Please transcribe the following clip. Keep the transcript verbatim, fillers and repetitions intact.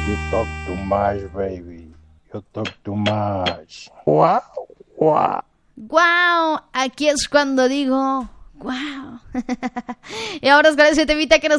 You talk too much, baby. You talk too much. Wow, wow. Wow, aquí es cuando digo, wow. Y ahora es con ese temita que nos